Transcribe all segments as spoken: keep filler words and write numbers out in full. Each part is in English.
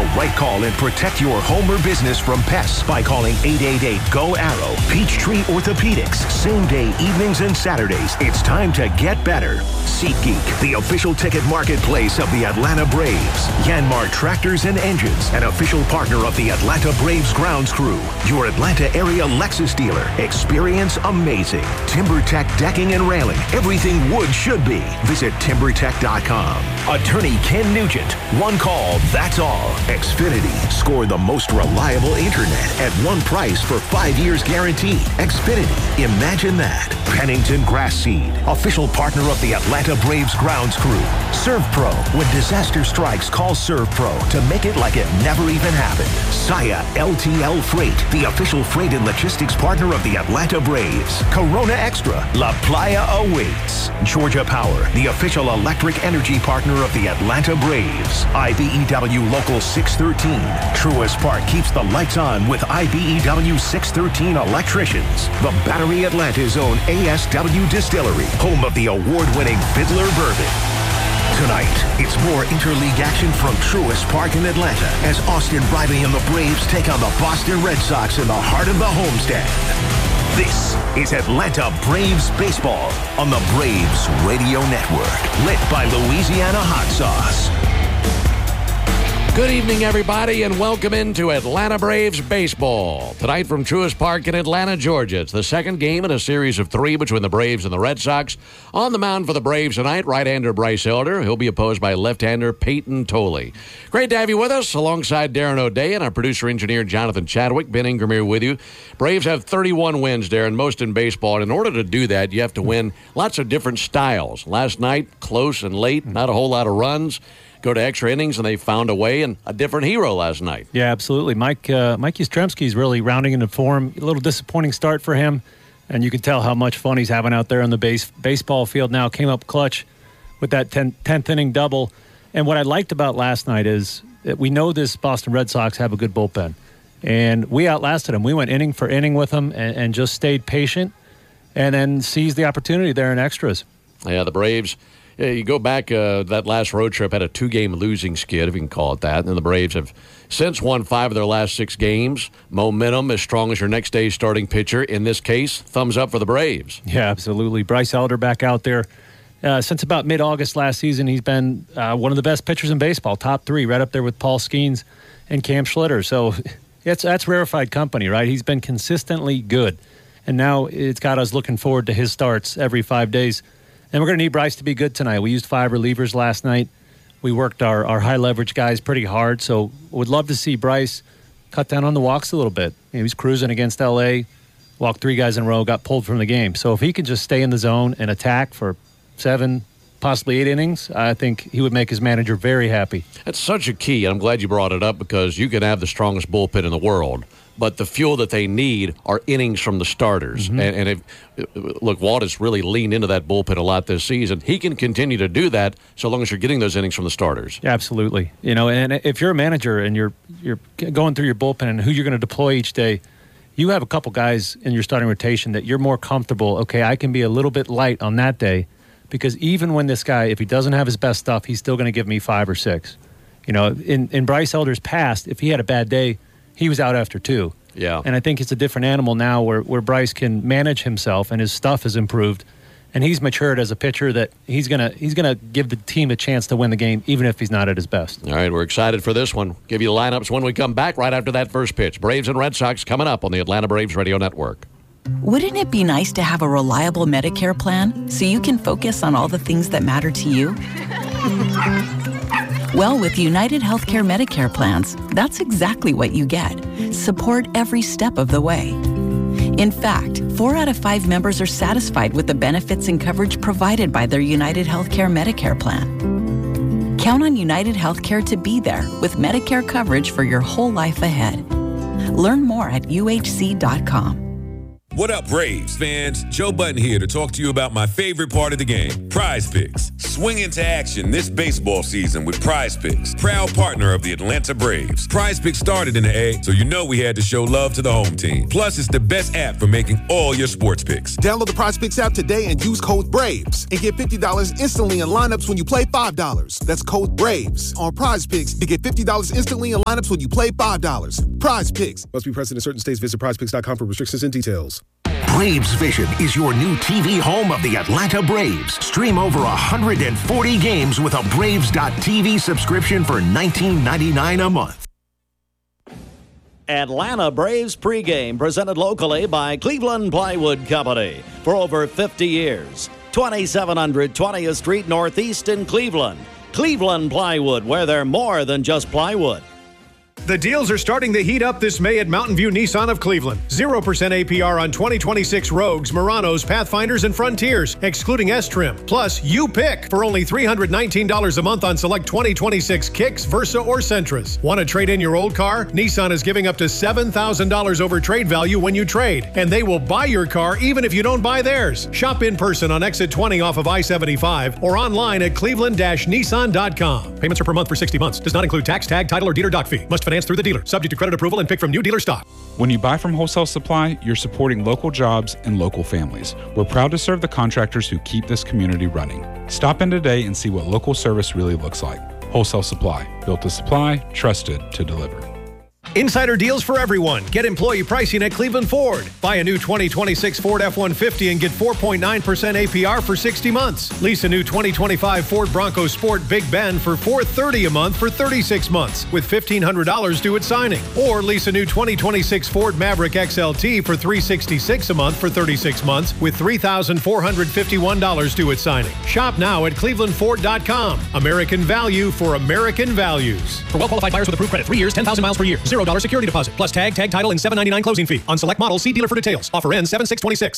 right call and protect your home or business from pests by calling eight eight eight, G O, ARROW. Peachtree Orthopedics, same day evenings and Saturdays. It's time to get better. SeatGeek, the official ticket marketplace of the Atlanta Braves. Yanmar Tractors and Engines, an official partner of the Atlanta Braves grounds crew. Your Atlanta area Lexus dealer. Experience amazing. TimberTech Decking and Railing. Everything wood should be. Visit timber tech dot com. Attorney Ken Nugent. One call, that's all. Xfinity. Score the most reliable internet at one price for five years guaranteed. Xfinity. Imagine that. Pennington Grass Seed. Official partner of the Atlanta Braves grounds crew. ServPro. When disaster strikes, call ServPro to make it like it never even happened. Saia L T L Freight. The official freight and logistics partner of the Atlanta Braves. Corona Extra. La Playa awaits. Georgia Power. The official electric energy partner of the Atlanta Braves. I B E W Local six thirteen. Truist Park keeps the lights on with I B E W six thirteen electricians. The Battery Atlanta's own A S W Distillery, home of the award-winning Fiddler Bourbon. Tonight, it's more interleague action from Truist Park in Atlanta as Austin Riley and the Braves take on the Boston Red Sox in the heart of the homestand. This is Atlanta Braves Baseball on the Braves Radio Network, lit by Louisiana Hot Sauce. Good evening, everybody, and welcome into Atlanta Braves Baseball. Tonight from Truist Park in Atlanta, Georgia. It's the second game in a series of three between the Braves and the Red Sox. On the mound for the Braves tonight, right-hander Bryce Elder. He'll be opposed by left-hander Peyton Tolley. Great to have you with us, alongside Darren O'Day and our producer-engineer Jonathan Chadwick. Ben Ingram here with you. Braves have thirty-one wins, Darren, most in baseball. And in order to do that, you have to win lots of different styles. Last night, close and late, not a whole lot of runs. Go to extra innings, and they found a way, and a different hero last night. Yeah, absolutely. Mike uh, Mike Yastrzemski's really rounding into form. A little disappointing start for him, and you can tell how much fun he's having out there on the base baseball field now. Came up clutch with that tenth inning double. And what I liked about last night is that we know this Boston Red Sox have a good bullpen, and we outlasted them. We went inning for inning with them and, and just stayed patient and then seized the opportunity there in extras. Yeah, the Braves... Yeah, you go back, uh, that last road trip had a two-game losing skid, if you can call it that. And the Braves have since won five of their last six games. Momentum as strong as your next day's starting pitcher. In this case, thumbs up for the Braves. Yeah, absolutely. Bryce Elder back out there. Uh, since about mid-August last season, he's been uh, one of the best pitchers in baseball, top three, right up there with Paul Skeens and Cam Schlitter. So it's, that's rarefied company, right? He's been consistently good. And now it's got us looking forward to his starts every five days. And we're going to need Bryce to be good tonight. We used five relievers last night. We worked our, our high-leverage guys pretty hard, so would love to see Bryce cut down on the walks a little bit. He was cruising against L A, walked three guys in a row, got pulled from the game. So if he could just stay in the zone and attack for seven, possibly eight innings, I think he would make his manager very happy. That's such a key, and I'm glad you brought it up, because you can have the strongest bullpen in the world, but the fuel that they need are innings from the starters. Mm-hmm. And, and if, look, Walt has really leaned into that bullpen a lot this season. He can continue to do that so long as you're getting those innings from the starters. Yeah, absolutely. You know, and if you're a manager and you're you're going through your bullpen and who you're going to deploy each day, you have a couple guys in your starting rotation that you're more comfortable, okay, I can be a little bit light on that day, because even when this guy, if he doesn't have his best stuff, he's still going to give me five or six. You know, in, in Bryce Elder's past, if he had a bad day, he was out after two. Yeah. And I think it's a different animal now where, where Bryce can manage himself and his stuff has improved. And he's matured as a pitcher that he's gonna he's gonna give the team a chance to win the game, even if he's not at his best. All right, we're excited for this one. Give you the lineups when we come back right after that first pitch. Braves and Red Sox coming up on the Atlanta Braves Radio Network. Wouldn't it be nice to have a reliable Medicare plan so you can focus on all the things that matter to you? Well, with United Healthcare Medicare plans, that's exactly what you get. Support every step of the way. In fact, four out of five members are satisfied with the benefits and coverage provided by their United Healthcare Medicare plan. Count on United Healthcare to be there with Medicare coverage for your whole life ahead. Learn more at U H C dot com. What up, Braves fans? Joe Button here to talk to you about my favorite part of the game, Prize Picks. Swing into action this baseball season with Prize Picks, proud partner of the Atlanta Braves. Prize Picks started in the A, so you know we had to show love to the home team. Plus, it's the best app for making all your sports picks. Download the Prize Picks app today and use code BRAVES and get fifty dollars instantly in lineups when you play five dollars. That's code BRAVES on Prize Picks to get fifty dollars instantly in lineups when you play five dollars. Prize Picks. Must be present in certain states. Visit prize picks dot com for restrictions and details. Braves Vision is your new T V home of the Atlanta Braves. Stream over one hundred forty games with a Braves dot T V subscription for nineteen ninety-nine a month. Atlanta Braves pregame presented locally by Cleveland Plywood Company for over fifty years. twenty-seven hundred twentieth Street Northeast in Cleveland. Cleveland Plywood, where they're more than just plywood. The deals are starting to heat up this May at Mountain View Nissan of Cleveland. zero percent A P R on twenty twenty-six Rogues, Muranos, Pathfinders, and Frontiers, excluding S-Trim. Plus, you pick for only three hundred nineteen dollars a month on select twenty twenty-six Kicks, Versa, or Sentras. Want to trade in your old car? Nissan is giving up to seven thousand dollars over trade value when you trade, and they will buy your car even if you don't buy theirs. Shop in person on exit twenty off of I seventy-five or online at cleveland dash nissan dot com. Payments are per month for sixty months. Does not include tax, tag, title, or dealer doc fee. Must finance through the dealer. Subject to credit approval and pick from new dealer stock. When you buy from Wholesale Supply, you're supporting local jobs and local families. We're proud to serve the contractors who keep this community running. Stop in today and see what local service really looks like. Wholesale Supply. Built to supply, trusted to deliver. Insider deals for everyone. Get employee pricing at Cleveland Ford. Buy a new twenty twenty-six Ford F one fifty and get four point nine percent A P R for sixty months. Lease a new twenty twenty-five Ford Bronco Sport Big Bend for four hundred thirty dollars a month for thirty-six months with fifteen hundred dollars due at signing. Or lease a new twenty twenty-six Ford Maverick X L T for three hundred sixty-six dollars a month for thirty-six months with three thousand four hundred fifty-one dollars due at signing. Shop now at cleveland ford dot com. American value for American values. For well-qualified buyers with approved credit, three years, ten thousand miles per year, zero dollars security deposit, plus tag, tag title, and seven ninety-nine closing fee. On select models, see dealer for details. Offer ends seven six twenty-six.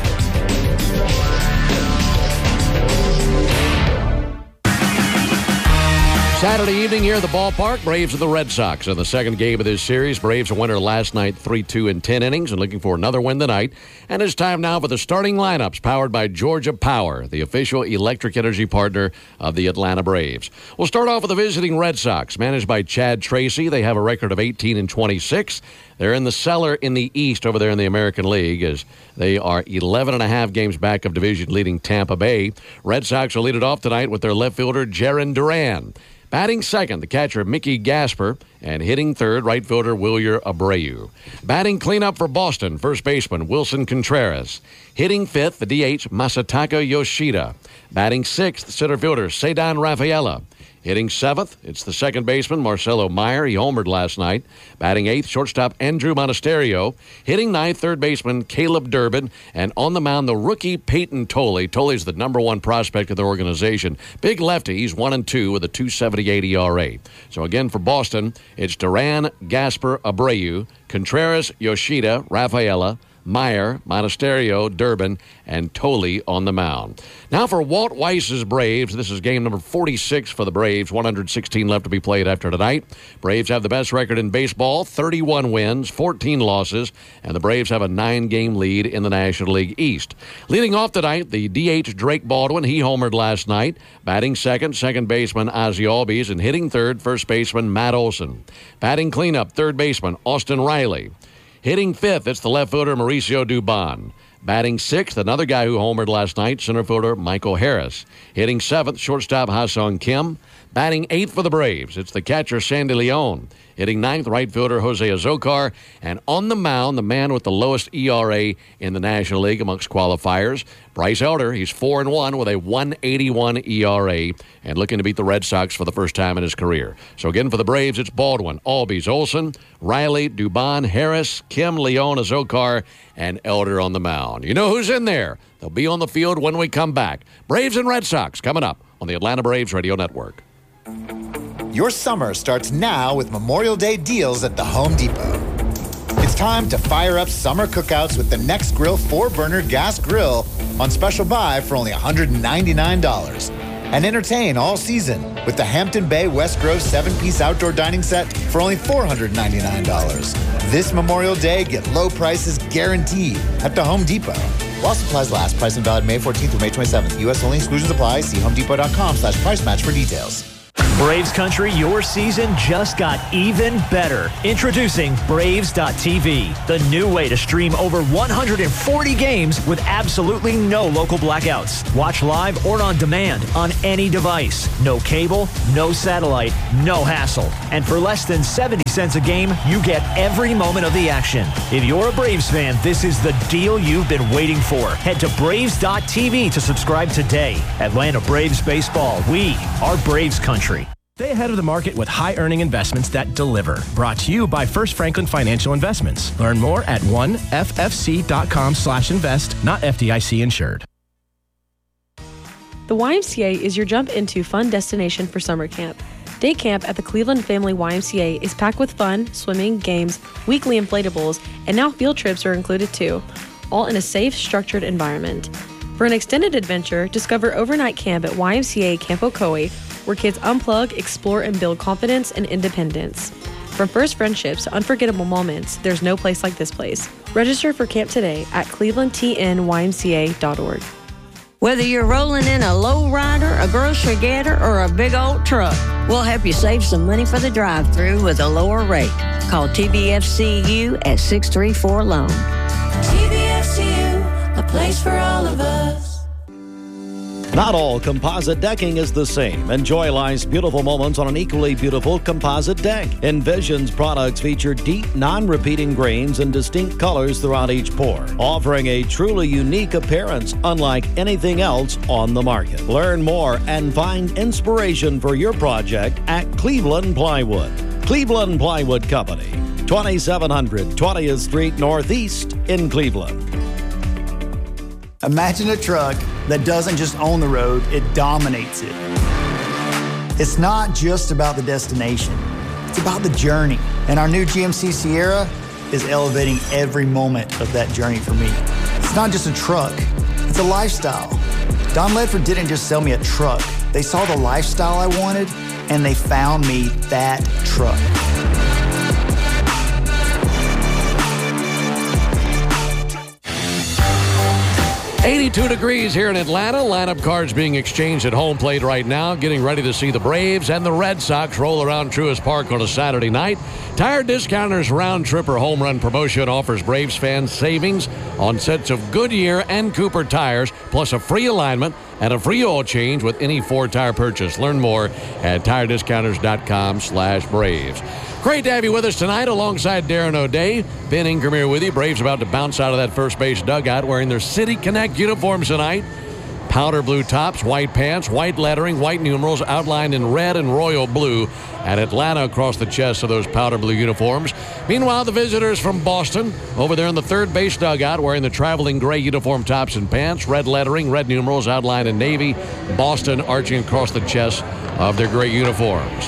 Saturday evening here at the ballpark, Braves and the Red Sox in the second game of this series. Braves a winner last night, three two in ten innings, and looking for another win tonight. And it's time now for the starting lineups powered by Georgia Power, the official electric energy partner of the Atlanta Braves. We'll start off with the visiting Red Sox, managed by Chad Tracy. They have a record of eighteen and twenty-six. They're in the cellar in the East over there in the American League, as they are eleven and a half games back of division-leading Tampa Bay. Red Sox will lead it off tonight with their left fielder, Jarren Duran. Batting second, the catcher, Mickey Gasper, and hitting third, right fielder, Wilyer Abreu. Batting cleanup for Boston, first baseman, Wilson Contreras. Hitting fifth, the D H, Masataka Yoshida. Batting sixth, center fielder, Ceddanne Rafaela. Hitting seventh, it's the second baseman, Marcelo Meyer. He homered last night. Batting eighth, shortstop Andrew Monasterio. Hitting ninth, third baseman Caleb Durbin. And on the mound, the rookie Peyton Tolley. Tolley's the number one prospect of the organization. Big lefty. He's one and two with a two seventy-eight E R A. So again, for Boston, it's Duran, Gasper, Abreu, Contreras, Yoshida, Rafaela, Meyer, Monasterio, Durbin, and Tolley on the mound. Now for Walt Weiss's Braves. This is game number forty-six for the Braves. one hundred sixteen left to be played after tonight. Braves have the best record in baseball, thirty-one wins, fourteen losses, and the Braves have a nine-game lead in the National League East. Leading off tonight, the D H Drake Baldwin. He homered last night. Batting second, second baseman Ozzie Albies, and hitting third, first baseman Matt Olson. Batting cleanup, third baseman Austin Riley. Hitting fifth, it's the left fielder, Mauricio Dubon. Batting sixth, another guy who homered last night, center fielder Michael Harris. Hitting seventh, shortstop Ha-Seong Kim. Batting eighth for the Braves, it's the catcher, Sandy Leon. Hitting ninth, right fielder Jose Azocar. And on the mound, the man with the lowest E R A in the National League amongst qualifiers, Bryce Elder. He's four and one with a one eighty-one E R A and looking to beat the Red Sox for the first time in his career. So again, for the Braves, it's Baldwin, Albies, Olson, Riley, Dubon, Harris, Kim, Leon, Azocar, and Elder on the mound. You know who's in there. They'll be on the field when we come back. Braves and Red Sox coming up on the Atlanta Braves Radio Network. Your summer starts now with Memorial Day deals at the Home Depot. It's time to fire up summer cookouts with the NextGrill four burner gas grill on special buy for only one hundred ninety-nine dollars. And entertain all season with the Hampton Bay West Grove seven-piece outdoor dining set for only four hundred ninety-nine dollars. This Memorial Day, get low prices guaranteed at the Home Depot. While supplies last, price and valid May fourteenth through May twenty-seventh. U S only, exclusions apply. See homedepot.com slash price match for details. Braves Country, your season just got even better. Introducing Braves dot T V, the new way to stream over one hundred forty games with absolutely no local blackouts. Watch live or on demand on any device. No cable, no satellite, no hassle. And for less than seventy cents a game, you get every moment of the action. If you're a Braves fan, this is the deal you've been waiting for. Head to Braves dot T V to subscribe today. Atlanta Braves Baseball, we are Braves Country. Stay ahead of the market with high-earning investments that deliver. Brought to you by First Franklin Financial Investments. Learn more at one f f c dot com slash invest, not F D I C insured. The Y M C A is your jump into fun destination for summer camp. Day camp at the Cleveland Family Y M C A is packed with fun, swimming, games, weekly inflatables, and now field trips are included too, all in a safe, structured environment. For an extended adventure, discover overnight camp at Y M C A Camp Ocoee, where kids unplug, explore, and build confidence and independence. From first friendships to unforgettable moments, there's no place like this place. Register for camp today at cleveland t n y m c a dot org. Whether you're rolling in a low-rider, a grocery getter, or a big old truck, we'll help you save some money for the drive-thru with a lower rate. Call T B F C U at six three four loan. T B F C U, a place for all of us. Not all composite decking is the same. Enjoy life's beautiful moments on an equally beautiful composite deck. Envision's products feature deep, non-repeating grains and distinct colors throughout each pour, offering a truly unique appearance unlike anything else on the market. Learn more and find inspiration for your project at Cleveland Plywood. Cleveland Plywood Company, twenty-seven hundred twentieth Street Northeast in Cleveland. Imagine a truck that doesn't just own the road, it dominates it. It's not just about the destination, it's about the journey. And our new G M C Sierra is elevating every moment of that journey for me. It's not just a truck, it's a lifestyle. Don Ledford didn't just sell me a truck. They saw the lifestyle I wanted, and they found me that truck. eighty-two degrees here in Atlanta. Lineup cards being exchanged at home plate right now. Getting ready to see the Braves and the Red Sox roll around Truist Park on a Saturday night. Tire Discounters Round Trip or Home Run promotion offers Braves fans savings on sets of Goodyear and Cooper tires, plus a free alignment and a free oil change with any four-tire purchase. Learn more at tire discounters dot com slash Braves. Great to have you with us tonight alongside Darren O'Day. Ben Ingram here with you. Braves about to bounce out of that first base dugout wearing their City Connect uniforms tonight. Powder blue tops, white pants, white lettering, white numerals outlined in red and royal blue, and Atlanta across the chest of those powder blue uniforms. Meanwhile, the visitors from Boston over there in the third base dugout wearing the traveling gray uniform tops and pants, red lettering, red numerals outlined in navy, Boston arching across the chest of their gray uniforms.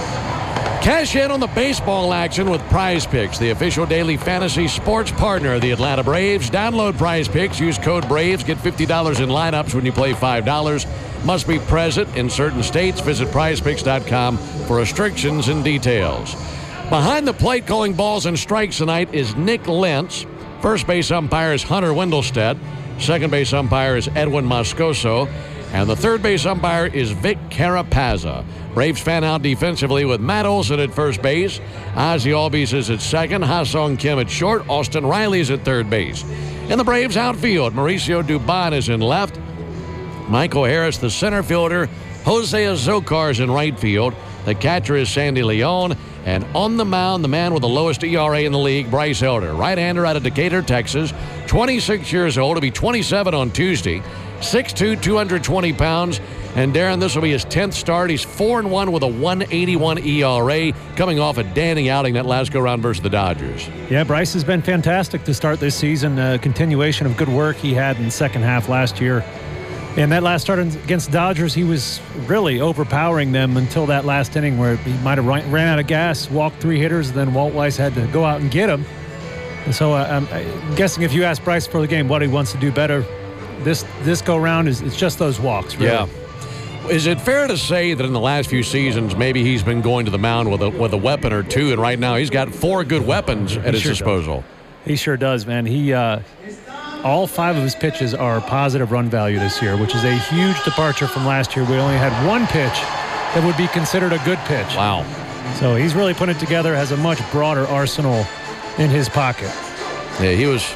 Cash in on the baseball action with Prize Picks, the official daily fantasy sports partner of the Atlanta Braves. Download Prize Picks. Use code BRAVES. Get fifty dollars in lineups when you play five dollars. Must be present in certain states. Visit prize picks dot com for restrictions and details. Behind the plate calling balls and strikes tonight is Nick Lentz. First base umpire is Hunter Wendelstedt. Second base umpire is Edwin Moscoso. And the third base umpire is Vic Carapazza. Braves fan out defensively with Matt Olson at first base. Ozzie Albies is at second. Ha-Sung Kim at short. Austin Riley is at third base. In the Braves outfield, Mauricio Dubon is in left. Michael Harris, the center fielder. Jose Azocar is in right field. The catcher is Sandy Leon. And on the mound, the man with the lowest E R A in the league, Bryce Elder. Right-hander out of Decatur, Texas. twenty-six years old. He'll be twenty-seven on Tuesday. six two, two hundred twenty pounds. And Darren, this will be his tenth start. He's four and one with a one eighty-one E R A, coming off a Danny outing that last go-round versus the Dodgers. Yeah, Bryce has been fantastic to start this season. A continuation of good work he had in the second half last year. And that last start against the Dodgers, he was really overpowering them until that last inning where he might have ran out of gas, walked three hitters, and then Walt Weiss had to go out and get him. And so uh, I'm, I'm guessing if you ask Bryce for the game what he wants to do better, this this go-round is it's just those walks, really. Yeah. Is it fair to say that in the last few seasons, maybe he's been going to the mound with a with a weapon or two, and right now he's got four good weapons at his sure disposal? Does. He sure does, man. He uh, all five of his pitches are positive run value this year, which is a huge departure from last year. We only had one pitch that would be considered a good pitch. Wow. So he's really put it together, has a much broader arsenal in his pocket. Yeah, he was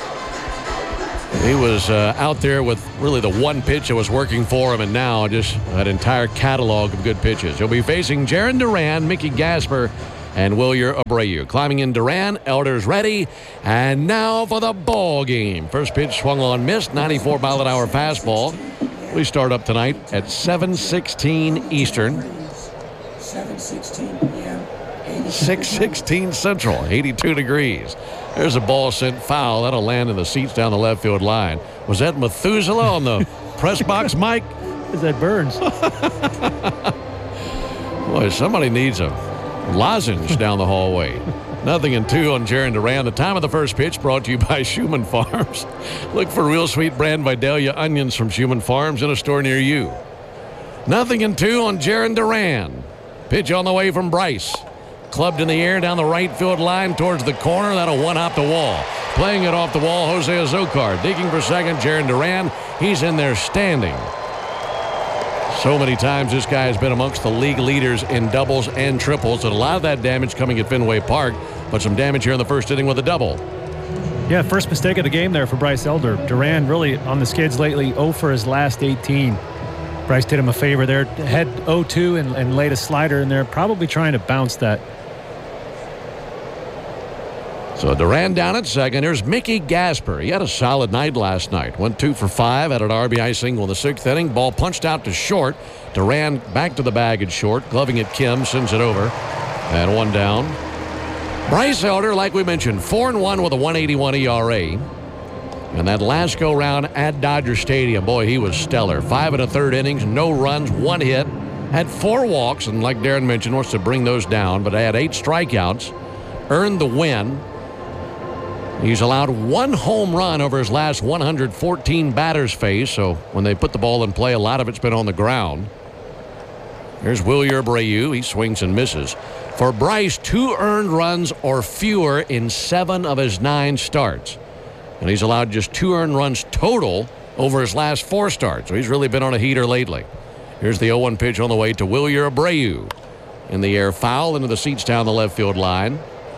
he was uh, out there with really the one pitch that was working for him, and now just an entire catalog of good pitches. He'll be facing Jarren Duran, Mickey Gasper, and Wilyer Abreu. Climbing in Duran, Elder's ready, and now for the ball game. First pitch swung on, missed, ninety-four mile an hour fastball. We start up tonight at seven sixteen Eastern. seven sixteen p m six sixteen Central, eighty-two degrees. There's a ball sent foul. That'll land in the seats down the left field line. Was that Methuselah on the press box, Mike? Is that Burns? Boy, somebody needs a lozenge down the hallway. Nothing in two on Jarren Duran. The time of the first pitch brought to you by Schumann Farms. Look for real sweet brand Vidalia onions from Schumann Farms in a store near you. Nothing in two on Jarren Duran. Pitch on the way from Bryce. Clubbed in the air down the right field line towards the corner. That'll one-hop the wall. Playing it off the wall, Jose Azocar. Digging for second, Jarren Duran. He's in there standing. So many times this guy has been amongst the league leaders in doubles and triples, and a lot of that damage coming at Fenway Park, but some damage here in the first inning with a double. Yeah, first mistake of the game there for Bryce Elder. Duran really on the skids lately, oh for his last eighteen. Bryce did him a favor there. Had oh two and, and laid a slider in there, probably trying to bounce that. So Duran down at second. Here's Mickey Gasper. He had a solid night last night. Went two for five, had an R B I single in the sixth inning. Ball punched out to short. Duran back to the bag at short. Gloving at Kim, sends it over. And one down. Bryce Elder, like we mentioned, four and one with a one eighty-one E R A. And that last go-round at Dodger Stadium, boy, he was stellar. Five and a third innings, no runs, one hit. Had four walks, and like Darren mentioned, wants to bring those down, but had eight strikeouts. Earned the win. He's allowed one home run over his last one hundred fourteen batters faced, so when they put the ball in play, a lot of it's been on the ground. Here's Wilyer Abreu. He swings and misses. For Bryce, two earned runs or fewer in seven of his nine starts. And he's allowed just two earned runs total over his last four starts, so he's really been on a heater lately. Here's the oh one pitch on the way to Wilyer Abreu. In the air, foul into the seats down the left field line.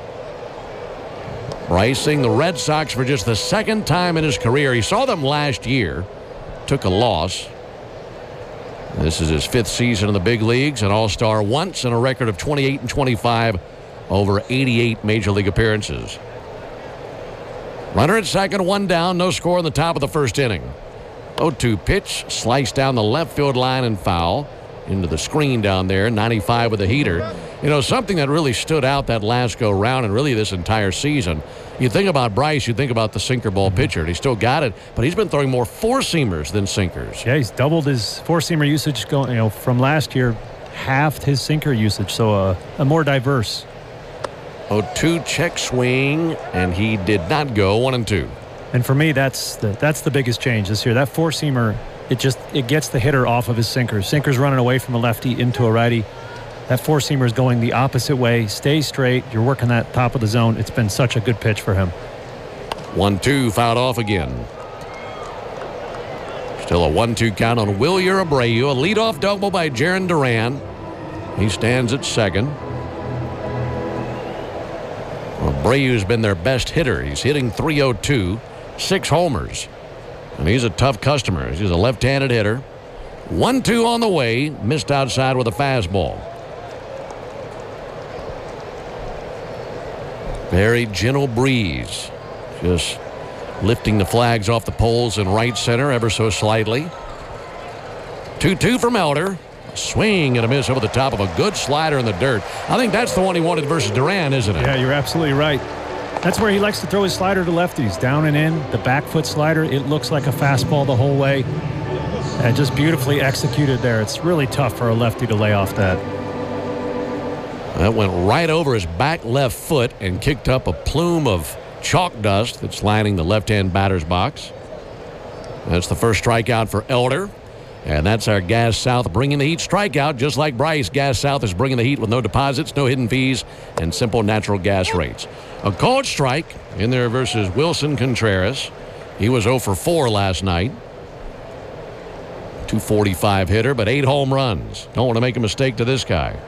Bryce seeing the Red Sox for just the second time in his career. He saw them last year, took a loss. This is his fifth season in the big leagues, an all-star once, and a record of twenty-eight and twenty-five over eighty-eight major league appearances. Runner at second, one down, no score in the top of the first inning. oh two pitch, sliced down the left field line and foul into the screen down there, ninety-five with a heater. You know, something that really stood out that last go round and really this entire season. You think about Bryce, you think about the sinker ball pitcher, and he still got it, but he's been throwing more four-seamers than sinkers. Yeah, he's doubled his four-seamer usage going, you know, from last year, halved his sinker usage, so uh, a more diverse. oh two check swing, and he did not go, one and two. And for me, that's the, that's the biggest change this year. That four-seamer, it just it gets the hitter off of his sinker. Sinker's running away from a lefty into a righty. That four-seamer is going the opposite way. Stay straight. You're working that top of the zone. It's been such a good pitch for him. one two, fouled off again. Still a one two count on Wilyer Abreu. A leadoff double by Jarren Duran. He stands at second. Well, Abreu's been their best hitter. He's hitting three oh two, six homers. And he's a tough customer. He's a left-handed hitter. one two on the way. Missed outside with a fastball. Very gentle breeze. Just lifting the flags off the poles in right center ever so slightly. two two from Elder. A swing and a miss over the top of a good slider in the dirt. I think that's the one he wanted versus Duran, isn't it? Yeah, you're absolutely right. That's where he likes to throw his slider to lefties. Down and in, the back foot slider. It looks like a fastball the whole way. And just beautifully executed there. It's really tough for a lefty to lay off that. That went right over his back left foot and kicked up a plume of chalk dust that's lining the left-hand batter's box. That's the first strikeout for Elder. And that's our Gas South bringing the heat strikeout. Just like Bryce, Gas South is bringing the heat with no deposits, no hidden fees, and simple natural gas rates. A cold strike in there versus Wilson Contreras. He was oh for four last night. two forty-five hitter, but eight home runs. Don't want to make a mistake to this guy.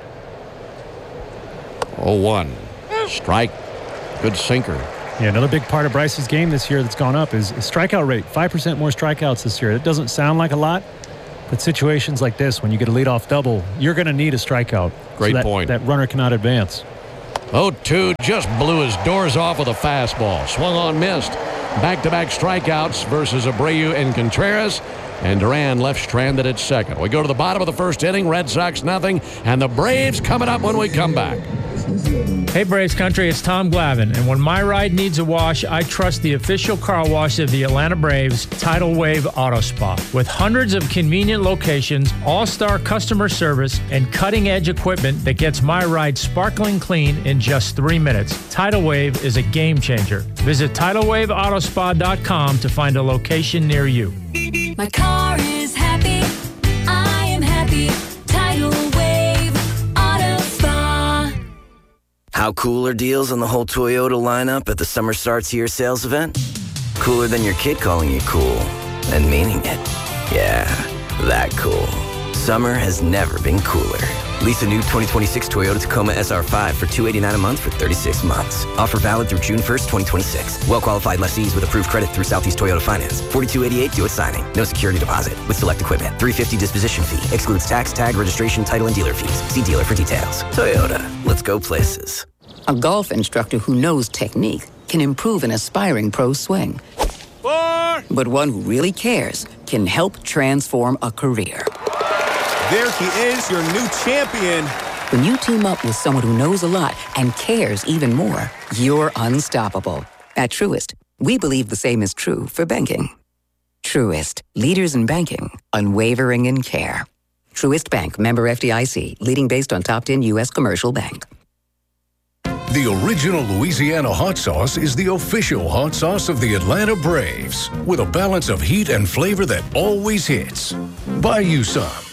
oh one. Strike. Good sinker. Yeah, another big part of Bryce's game this year that's gone up is his strikeout rate. five percent more strikeouts this year. It doesn't sound like a lot, but situations like this, when you get a leadoff double, you're going to need a strikeout. Great so that, point. That runner cannot advance. oh two just blew his doors off with a fastball. Swung on, missed. Back-to-back strikeouts versus Abreu and Contreras. And Duran left stranded at second. We go to the bottom of the first inning. Red Sox nothing. And the Braves coming up when we come back. Hey Braves country, it's Tom Glavine, and when my ride needs a wash, I trust the official car wash of the Atlanta Braves, Tidal Wave Auto Spa. With hundreds of convenient locations, all-star customer service, and cutting-edge equipment that gets my ride sparkling clean in just three minutes, Tidal Wave is a game changer. Visit tidal wave auto spa dot com to find a location near you. My car is happy. I am happy. Tidal Wave Auto Spa. How cool are deals on the whole Toyota lineup at the Summer Starts Here sales event? Cooler than your kid calling you cool and meaning it. Yeah, that cool. Summer has never been cooler. Lease a new twenty twenty-six Toyota Tacoma S R five for two hundred eighty-nine dollars a month for thirty-six months. Offer valid through June first, twenty twenty-six. Well-qualified lessees with approved credit through Southeast Toyota Finance. forty-two eighty-eight due at signing. No security deposit. With select equipment. three hundred fifty dollars disposition fee. Excludes tax, tag, registration, title, and dealer fees. See dealer for details. Toyota. Let's go places. A golf instructor who knows technique can improve an aspiring pro's swing. Four. But one who really cares can help transform a career. There he is, your new champion. When you team up with someone who knows a lot and cares even more, you're unstoppable. At Truist, we believe the same is true for banking. Truist, leaders in banking, unwavering in care. Truist Bank, member F D I C, leading based on top ten U S commercial bank. The original Louisiana hot sauce is the official hot sauce of the Atlanta Braves, with a balance of heat and flavor that always hits. Buy you some.